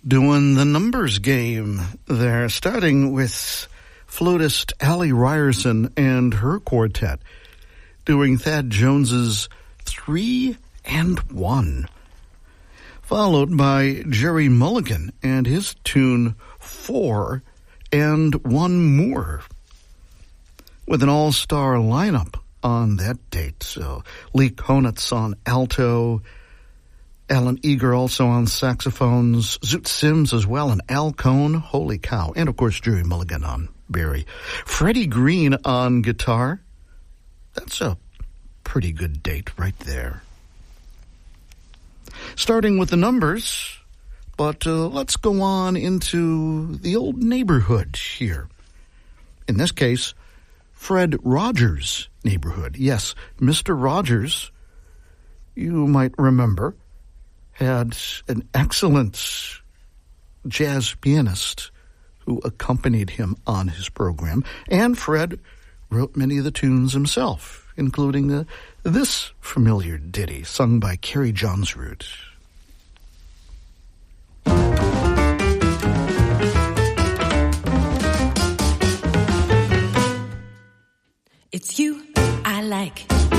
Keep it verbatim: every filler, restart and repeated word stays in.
Doing the numbers game there, starting with flautist Allie Ryerson and her quartet, doing Thad Jones's Three and One, followed by Jerry Mulligan and his tune Four and One More, with an all-star lineup on that date. So Lee Konitz on alto, Alan Eager also on saxophones, Zoot Sims as well, and Al Cohn, holy cow, and of course Jerry Mulligan on Barry. Freddie Green on guitar. That's a pretty good date right there. Starting with the numbers, but uh, let's go on into the old neighborhood here. In this case, Fred Rogers' neighborhood. Yes, Mister Rogers, you might remember, had an excellent jazz pianist who accompanied him on his program, and Fred wrote many of the tunes himself, including uh, this familiar ditty sung by Carrie Johnsrud. It's you I like.